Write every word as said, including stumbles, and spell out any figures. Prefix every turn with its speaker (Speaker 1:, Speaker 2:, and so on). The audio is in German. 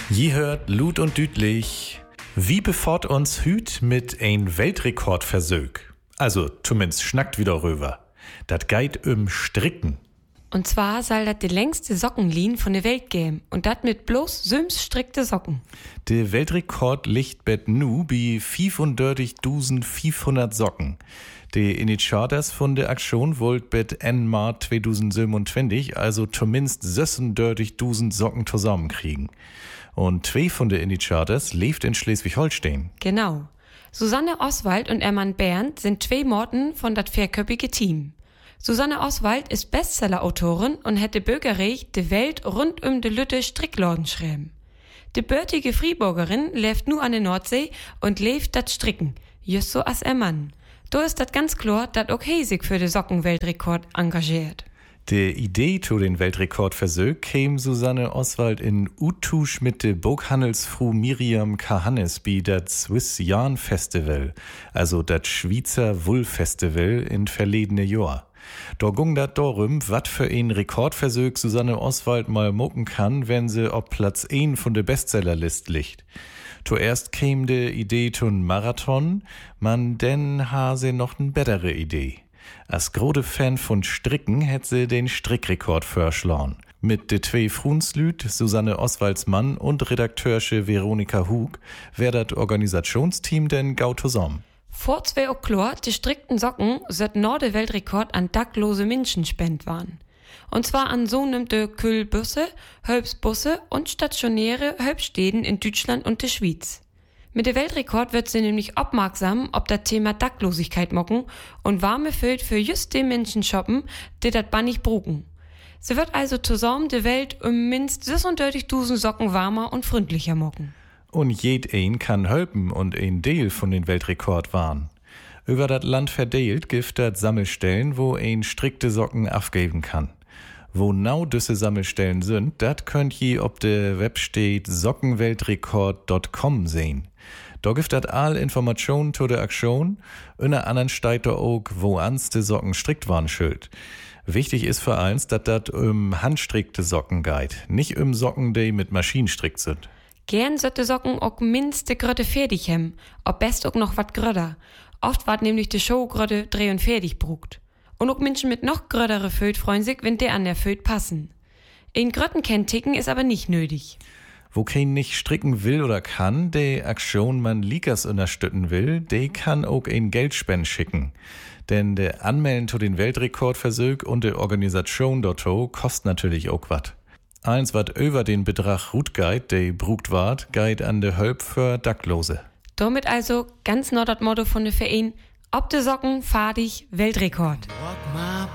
Speaker 1: Je hört Lut und Düdlich. Wie befort uns Hüt mit ein Weltrekordversög? Also, zumindest schnackt wieder rüber. Dat geht um Stricken.
Speaker 2: Und zwar soll das die längste Sockenlin von der Welt geben. Und das mit bloß süms strickte Socken.
Speaker 1: Der Weltrekord liegt bet nu bei fünfundvierzigtausendfünfhundert Socken. Die Initiators von der Aktion wollt bet Ende März zweitausendsiebenundzwanzig also zumindest sechsunddreißigtausend Socken zusammenkriegen. Und zwei von den Initiators lebt in Schleswig-Holstein.
Speaker 2: Genau. Susanne Oswald und Ermann Bernd sind zwei Morten von dat vierköpfige Team. Susanne Oswald ist Bestseller-Autorin und hätte Bürgerrecht die Welt rund um de Lütte Strickladen schreiben. Die bürtige Friburgerin lebt nu an der Nordsee und lebt dat Stricken, just so as er Mann. Da ist dat ganz klar, dat auch sich für den Sockenweltrekord engagiert.
Speaker 1: Die Idee zu den Weltrekordversuch kam Susanne Oswald in Utusch mit der Buchhandelsfrau Miriam Kahannes bei dat Swiss Yarn Festival, also dat Schweizer Wollfestival in verledene Jahr. Da ging dat darum, wat für ein Rekordversuch Susanne Oswald mal mucken kann, wenn sie ob Platz eins von der Bestsellerlist liegt. Zuerst kam die Idee zum Marathon, man denn ha sie noch n bettere Idee. Als große Fan von Stricken hätte sie den Strickrekord verschlagen. Mit de zwei Frunslüt, Susanne Oswalds Mann und Redakteursche Veronika Hug, wär dat Organisationsteam denn gau zusammen.
Speaker 2: Vor zwei Uhr klar, die strickten Socken sollt nur der Weltrekord an dacklose Menschen spend waren. Und zwar an so nimmte Kühlbusse, Hölpsbusse und stationäre Hölpstäden in Deutschland und der Schweiz. Mit der Weltrekord wird sie nämlich aufmerksam, ob das Thema Dacklosigkeit mocken und warme Füllt für just die Menschen shoppen, die das bannig brugen. Sie wird also zusammen die Welt um minst sechsunddreißigtausend Socken warmer und freundlicher mocken.
Speaker 1: Und jed ein kann helfen und ein Deal von den Weltrekord waren. Über das Land verdeelt gibt das Sammelstellen, wo ein strikte Socken abgeben kann. Wo genau diese Sammelstellen sind, dat könnt je ob der Web steht sockenweltrekord punkt com sehen. Da gibt dat all Informationen zu der Aktion, in der anderen steht da auch, wo ans de Socken strickt waren schild. Wichtig ist für eins, dat dat um handstrickte Socken geht, nicht um Socken, die mit Maschinen strickt sind.
Speaker 2: Gern sollte Socken auch minste Grötte fertig hem, ob best auch noch wat gröder. Oft ward nämlich die Show Grötte dreh und fertig brugt. Und auch Menschen mit noch grödere Föt freuen sich, wenn der an der Föt passen. In Grötten kennt ticken ist aber nicht nötig.
Speaker 1: Wo kein nicht stricken will oder kann, de Aktion man Likas unterstützen will, de kann auch ein Geldspend schicken. Denn der Anmelden zu den Weltrekordversuch und der Organisation dorto kostet natürlich auch wat. Eins wat über den Betrag Rut geit, de brugt ward, geit an de Hölp für Dacklose.
Speaker 2: Damit also ganz neu das Motto von der Verein, ob de Socken, fadig, Weltrekord.
Speaker 3: Walk my